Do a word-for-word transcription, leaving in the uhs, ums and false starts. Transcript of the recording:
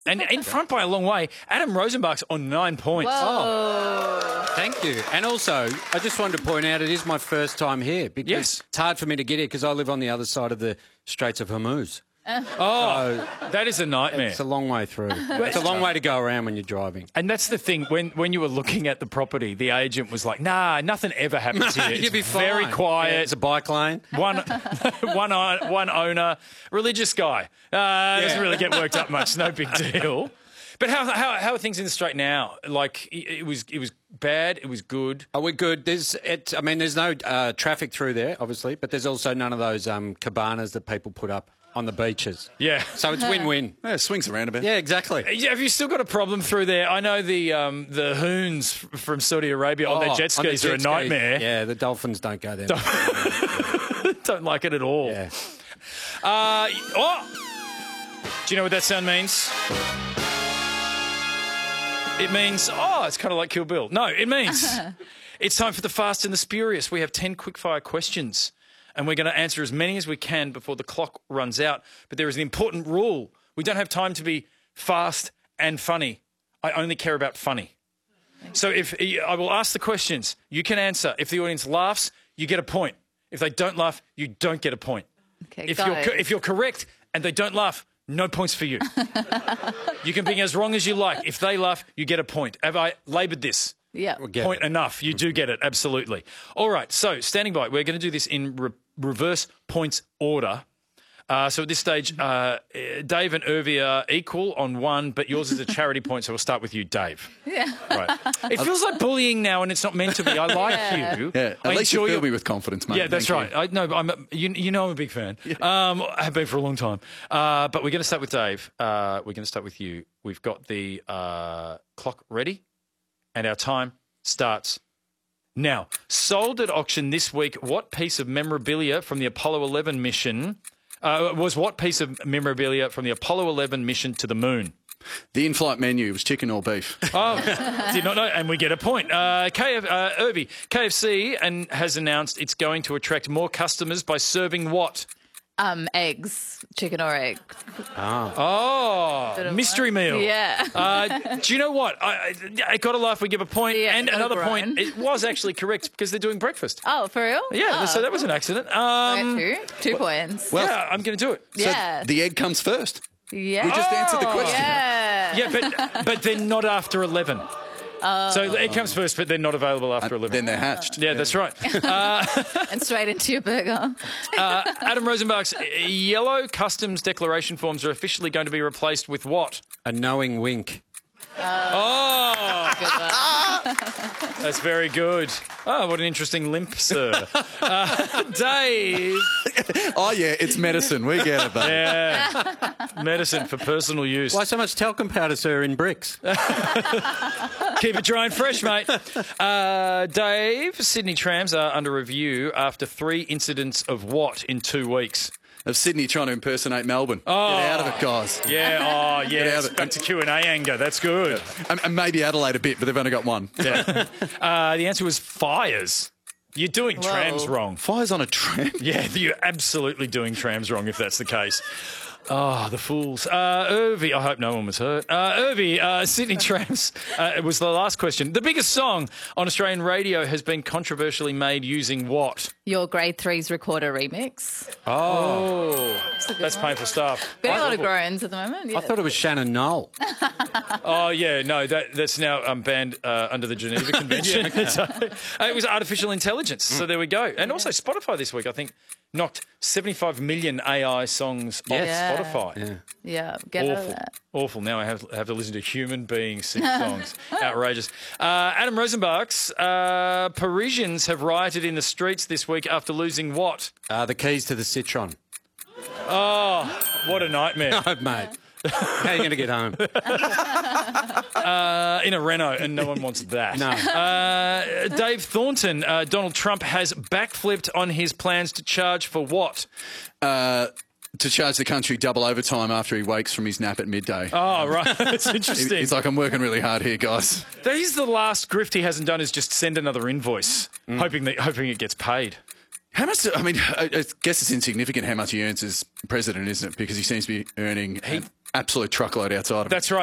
And in front by a long way, Adam Rosenbach's on nine points. Whoa. Thank you. And also, I just wanted to point out it is my first time here because Yes. it's hard for me to get here because I live on the other side of the Straits of Hormuz. Oh, that is a nightmare. It's a long way through. It's a long way to go around when you're driving. And that's the thing. When when you were looking at the property, the agent was like, nah, nothing ever happens here. It's You'd be fine. very quiet. Yeah, it's a bike lane. One, one, o- one owner, religious guy. Uh, Doesn't really get worked up much. No big deal. But how, how how are things in the Strait now? Like it, it was it was bad. It was good. Oh, we're good. There's, it, I mean, there's no uh, traffic through there, obviously, but there's also none of those um, cabanas that people put up on the beaches. Yeah. So it's win-win. Yeah, it swings around a bit. Yeah, exactly. Have you still got a problem through there? I know the um, the Hoons from Saudi Arabia on their Oh, jet on the skis are a jet skis. nightmare. Yeah, the dolphins don't go there. Don't like it at all. Yeah. Uh, oh! Do you know what that sound means? It means, oh, it's kind of like Kill Bill. No, it means it's time for the Fast and the Spurious. We have ten quickfire questions, and we're going to answer as many as we can before the clock runs out. But there is an important rule. We don't have time to be fast and funny. I only care about funny. So if I will ask the questions, you can answer. If the audience laughs, you get a point. If they don't laugh, you don't get a point. Okay, If go. you're co- if you're correct and they don't laugh, no points for you. You can be as wrong as you like. If they laugh, you get a point. Have I laboured this? Yeah. Get Point it. enough. You do get it, absolutely. All right, so standing by. We're going to do this in re- reverse points order. Uh, so at this stage, uh, Dave and Irvi are equal on one, but yours is a charity point, so we'll start with you, Dave. Yeah. Right. It feels like bullying now, and it's not meant to be. I like Yeah. you. Yeah, at I least you enjoy fill your- me with confidence, mate. Yeah, that's Thank right. you. I no, I'm a, you, you know I'm a big fan. Um, I have been for a long time. Uh, but we're going to start with Dave. Uh, we're going to start with you. We've got the uh, clock ready, and our time starts now. Sold at auction this week. What piece of memorabilia from the Apollo eleven mission uh, was what piece of memorabilia from the Apollo eleven mission to the moon? The in-flight menu was chicken or beef. Oh, did not know, and we get a point. Uh, K F, uh, Irvi, K F C and has announced it's going to attract more customers by serving what? Um, eggs, chicken or egg. Oh, Bit of mystery one. meal. Yeah. Uh, do you know what? I, I, I got to laugh. We give a point, Yeah, and another overgrown. point. It was actually correct because they're doing breakfast. Oh, for real? Yeah, Oh, so that was an accident. I Um, get two. Two points. Well, yeah, I'm going to do it. So yeah. the egg comes first. yeah. We just answered the Oh, question. Yeah. Yeah, but but they're not after eleven. So it comes first, but they're not available after eleven. Then they're hatched. yeah, that's right. And straight into your burger. Uh, Adam Rosenbach's yellow customs declaration forms are officially going to be replaced with what? A knowing wink. Oh, Good one. that's very good. Oh, what an interesting limp, sir. Uh, Dave. Oh, yeah, it's medicine. We get it, babe. Yeah. Medicine for personal use. Why so much talcum powder, sir, in bricks? Keep it dry and fresh, mate. Uh, Dave, Sydney trams are under review after three incidents of what in two weeks? Of Sydney trying to impersonate Melbourne. Oh. Get out of it, guys. Yeah, oh, yeah. out of it. Back to Q and A anger. That's good. And, and maybe Adelaide a bit, but they've only got one. Yeah. Uh, the answer was fires. You're doing Whoa. trams wrong. Fires on a tram. Yeah, you're absolutely doing trams wrong if that's the case. Oh, the fools. Uh, Irvi, I hope no one was hurt. Uh, Irvi, uh, Sydney trams, uh, it was the last question. The biggest song on Australian radio has been controversially made using what? Your grade three's recorder remix. Oh, a good that's one. painful stuff. Getting a lot of groans at the moment. Yeah. I thought it was Shannon Knoll. Oh, yeah, no, that that's now um, banned uh, under the Geneva Convention. So, uh, it was artificial intelligence, so there we go. And also Spotify this week, I think, knocked seventy-five million A I songs off Yeah. Spotify. Yeah. Yeah, get out of Awful. that. Awful. Now I have, have to listen to human beings sing songs. Outrageous. Uh, Adam Rosenbach's uh, Parisians have rioted in the streets this week after losing what? Uh, the keys to the Citron. Oh, what a nightmare. Oh, mate. How are you going to get home? Uh, in a Renault, and no one wants that. No. Uh, Dave Thornton, uh, Donald Trump has backflipped on his plans to charge for what? Uh, to charge the country double overtime after he wakes from his nap at midday. Oh, right. That's He- interesting. He's like, I'm working really hard here, guys. That is the last grift he hasn't done is just send another invoice, hoping that hoping it gets paid. How much? Do, I mean, I, I guess it's insignificant how much he earns as president, isn't it? Because he seems to be earning an absolute truckload outside of it. That's right.